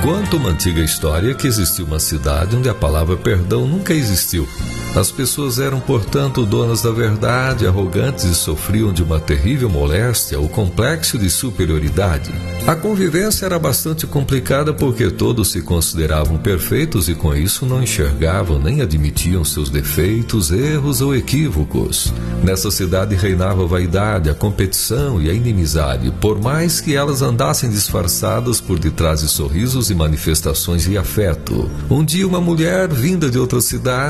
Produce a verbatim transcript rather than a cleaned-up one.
Conta uma antiga história que existiu uma cidade onde a palavra perdão nunca existiu. As pessoas eram, portanto, donas da verdade, arrogantes e sofriam de uma terrível moléstia, o complexo de superioridade. A convivência era bastante complicada porque todos se consideravam perfeitos e com isso não enxergavam nem admitiam seus defeitos, erros ou equívocos. Nessa cidade reinava a vaidade, a competição e a inimizade, por mais que elas andassem disfarçadas por detrás de sorrisos e manifestações de afeto. Um dia uma mulher vinda de outra cidade